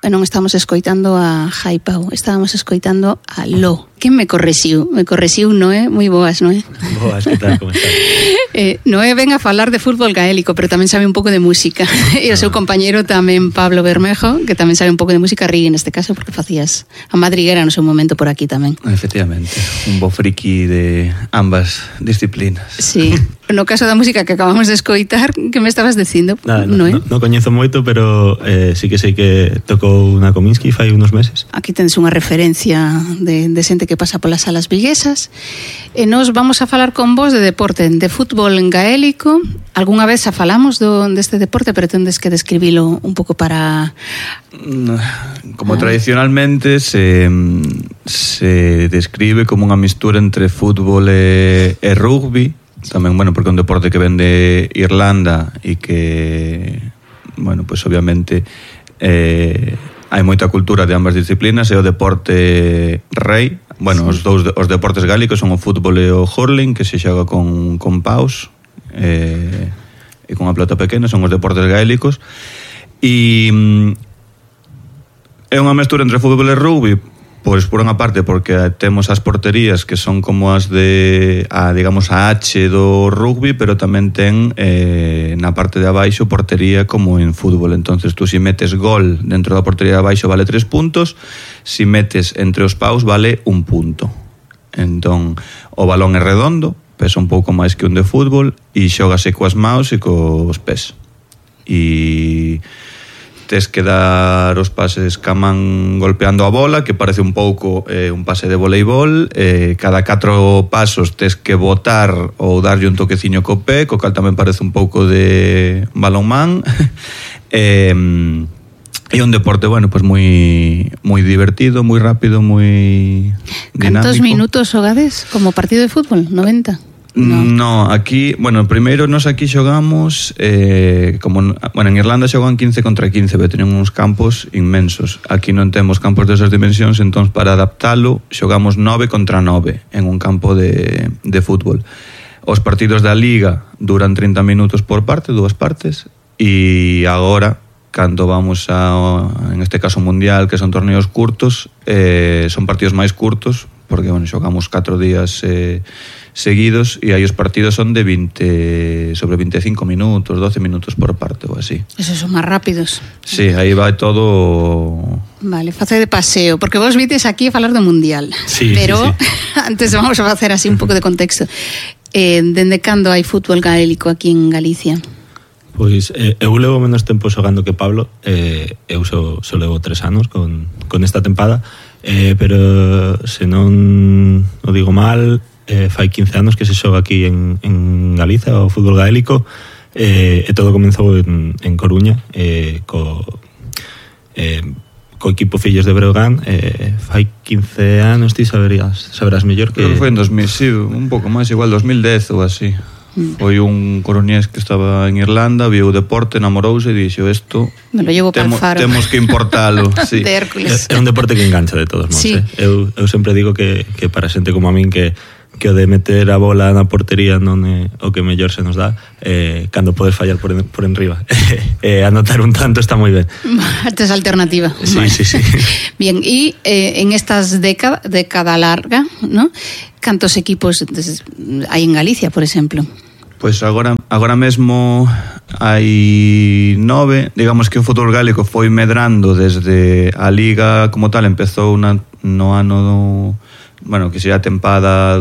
e non estamos escoitando a Jai Pau, estábamos escoitando a Lo. Quen me correxiu? Me correxiu Noé, moi boas, Noé. Boas, que tal, como estás? Noé ven a falar de fútbol gaélico, pero tamén sabe un pouco de música. E o seu compañeiro tamén, Pablo Bermejo, que tamén sabe un pouco de música reggae neste caso, porque facías a madriguera no seu momento por aquí tamén. Efectivamente, un bo friki de ambas disciplinas. Sí. No caso da música que acabamos de escoitar, que me estabas dicindo? Nada, non coñezo moito, pero sí que sei que tocou na Kominsky fai unos meses. Aquí tendes unha referencia de xente que pasa polas salas viguesas. E nos vamos a falar con vos de deporte, de fútbol gaélico. Algúnha vez xa falamos deste deporte, pero tendes que describilo un pouco para... Como tradicionalmente se describe como unha mistura entre fútbol e rugby. Tamén, bueno, porque é un deporte que ven de Irlanda e que, bueno, pues obviamente hai moita cultura de ambas disciplinas. É o deporte rei. Bueno, sí. Os deportes gálicos son o fútbol e o hurling, que se xoga con paus e con a pelota pequena, son os deportes gaélicos. E é unha mestura entre fútbol e rugby, pois por unha parte porque temos as porterías que son como as de digamos a H do rugby, pero tamén ten na parte de abaixo portería como en fútbol. Entonces tú si metes gol dentro da portería de abaixo vale 3 puntos, si metes entre os paus vale 1 punto. Entón o balón é redondo, pesa un pouco máis que un de fútbol e xógase coas maus e cos pés. E tes que dar os pases ca man golpeando a bola, que parece un pouco un pase de voleibol. Cada 4 pasos tes que botar ou darlle un toqueciño co pé, co cal tamén parece un pouco de balonmán. E un deporte, bueno, pues moi divertido, moi rápido, moi dinámico. Cantos minutos xogades como partido de fútbol? 90? No, aquí, bueno, primeiro nos aquí xogamos bueno, en Irlanda xogan 15 contra 15, pero teñen uns campos inmensos. Aquí non temos campos desas dimensións, entón para adaptalo xogamos 9 contra 9 en un campo de fútbol. Os partidos da Liga duran 30 minutos por parte, 2 partes, e agora, cando vamos en este caso mundial, que son torneos curtos, son partidos máis curtos, porque, bueno, xogamos 4 días seguidos e aí os partidos son de 20 sobre 25 minutos, 12 minutos por parte ou así. Esos son máis rápidos. Sí, aí vai todo... Vale, face de paseo, porque vos vites aquí a falar do Mundial. Sí, pero sí. Antes vamos a facer así un pouco de contexto. Dende cando hai fútbol gaélico aquí en Galicia? Pois eu levo menos tempo xogando que Pablo. Eu só levo 3 anos con esta tempada, pero se non o digo mal, fai 15 anos que se xoga aquí en Galicia o fútbol gaélico, e todo comenzou en Coruña, co equipo Fillos de Breogán. Fai 15 anos, ti saberás mellor que... Creo que foi en 2000, sí, un pouco máis, igual 2010 ou así. Foi un coruñés que estaba en Irlanda, viu o deporte, namorouse e dixo, isto me lo llevo para el Faro. Temos que importalo. Sí. De Hércules. É un deporte que engancha de todos modos. Sí. Eu sempre digo que para xente como a min que o de meter a bola na portería non é o que mellor se nos dá, cando podes fallar por enriba. Anotar un tanto está moi ben. Esta es alternativa. Sí, vale. sí. Bien, y en estas década larga, ¿no? Cantos equipos hai en Galicia, por exemplo? Pois agora mesmo hai 9. Digamos que o fútbol gaélico foi medrando desde a Liga como tal, empezou no ano bueno, que sería a tempada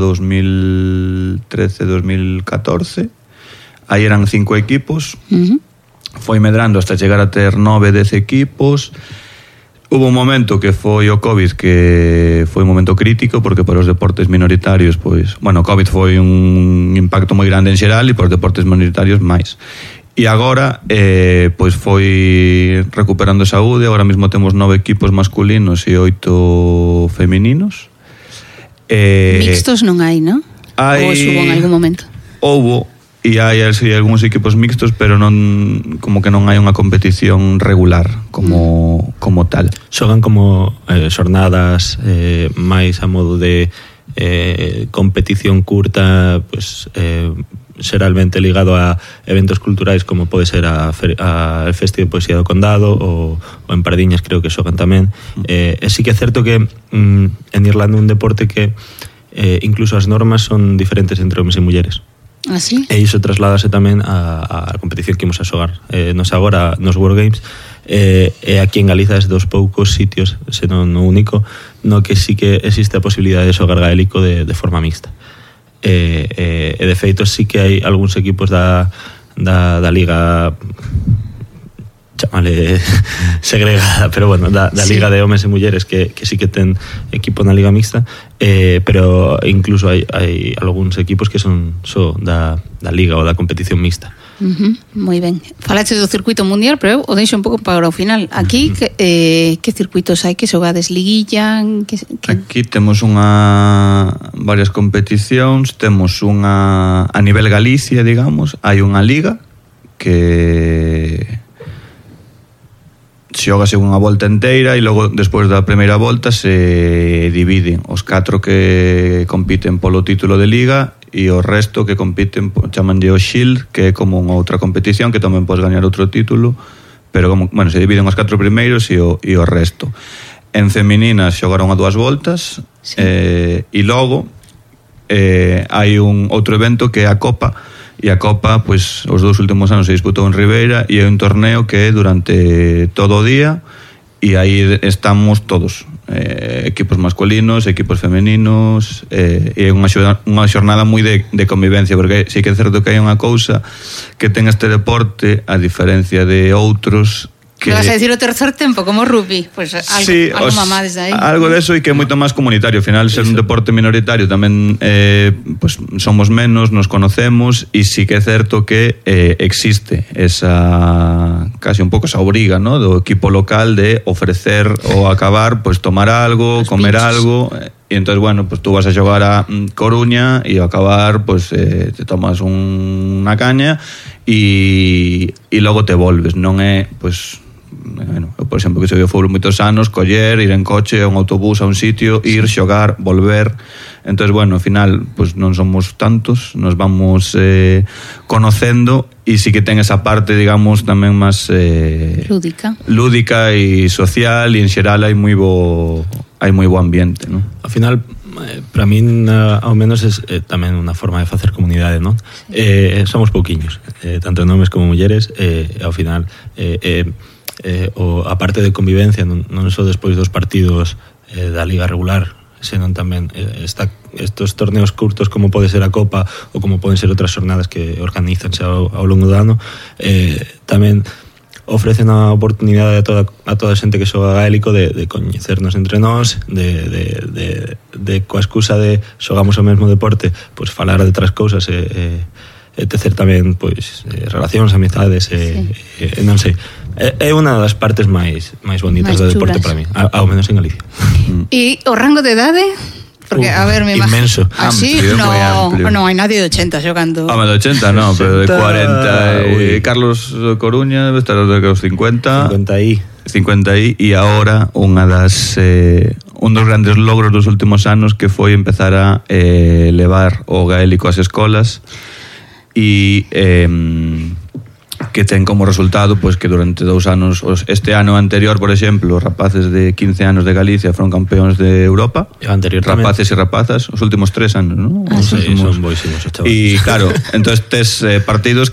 2013-2014. Aí eran 5 equipos. Foi medrando hasta chegar a ter 9-10 equipos. Hubo un momento que foi o COVID, que foi un momento crítico, porque para os deportes minoritarios, pois, bueno, o COVID foi un impacto moi grande en xeral e para os deportes minoritarios máis. E agora, pois foi recuperando saúde. Agora mesmo temos 9 equipos masculinos e 8 femininos. Mixtos non hai, non? Ou subo en algún momento? Houbo, e hai algúns equipos mixtos, pero non, como que non hai unha competición regular como tal. Xogan como xornadas máis a modo de competición curta, pues xeralmente ligado a eventos culturais como pode ser a Festi de Poesía do Condado ou en Pardiñas creo que xogan tamén. E sí que é certo que en Irlanda un deporte que incluso as normas son diferentes entre homes e mulleres. ¿Ah, sí? E iso trasládase tamén a competición que imos a xogar nos agora nos World Games. E aquí en Galiza é dos poucos sitios, senón o único, no que sí que existe a posibilidade de xogar gaélico de forma mixta. E de feito sí que hai algúns equipos da liga, chamale segregada, pero bueno, da liga de homes e mulleres que sí que ten equipo na liga mixta, pero incluso hai algúns equipos que son só da liga ou da competición mixta. Moi ben. Falaste do circuito mundial, pero eu o deixo un pouco para o final. Aquí, que circuitos hai que xogades? Liguilla? Aquí temos varias competicións, temos unha a nivel Galicia, digamos, hai unha liga que xogase unha volta inteira e logo despois da primeira volta se dividen os 4 que compiten polo título de liga e o resto que compiten, chamanlle o Shield, que é como unha outra competición que tamén podes gañar outro título, pero como, bueno, se dividen os 4 primeiros e o resto. En femininas xogaron a 2 voltas, sí. E logo hai un outro evento que é a Copa, e a Copa, pois, os 2 últimos anos se disputou en Ribeira e é un torneo que é durante todo o día e aí estamos todos, equipos masculinos, equipos femeninos, e é unha xornada moi de convivencia, porque sí que é certo que hai unha cousa que ten este deporte, a diferencia de outros que vas a decir o tercer tempo, como rugby, pues algo mamades aí. Algo de eso e que é moito máis comunitario. Ao final, ser un deporte minoritario tamén pues, somos menos, nos conocemos e sí que é certo que existe esa casi un pouco esa obriga, ¿no? Do equipo local de ofrecer ou acabar, pues tomar algo, comer algo. E entón, bueno, pues tú vas a xogar a Coruña e ao acabar, pues te tomas unha caña e logo te volves. Non é, pues, bueno, eu, por exemplo, que xoguei o fútbol moitos anos, coller, ir en coche a un autobús a un sitio, ir, xogar, volver. Entón, bueno, ao final, pues non somos tantos, nos vamos conocendo e sí que ten esa parte, digamos, tamén máis lúdica e social, e en xeral hai moi bo ambiente, ¿no? Ao final, para min, ao menos, é tamén unha forma de facer comunidade, non? Somos pouquiños, tanto homes como mulleres, e ao final a parte de convivencia non só despois dos partidos da liga regular, senón tamén estos torneos curtos como pode ser a Copa ou como poden ser outras xornadas que organizanse ao longo do ano, tamén ofrecen a oportunidade a toda a xente que xoga gaélico de coñecernos entre nós, de coa excusa de xogamos o mesmo deporte, pois falar de outras cousas e tecer tamén pois relacións, amizades, non sei. É unha das partes máis bonitas do deporte para mí, ao menos en Galicia. E o rango de idade? Porque, a ver, me imagino. Inmenso. Así, no hai nadie de 80 xogando. De 80 non, pero de 40. Carlos Coruña debe estar de os 50. 50 e agora unha das un dos grandes logros dos últimos anos que foi empezar a levar o gaélico ás escolas e que ten como resultado pues, que durante 2 anos, este ano anterior, por exemplo, os rapaces de 15 anos de Galicia foron campeóns de Europa, rapaces e rapazas, os últimos 3 anos, ¿no? Sí, son boísimos os chavales. E claro, entonces tes partidos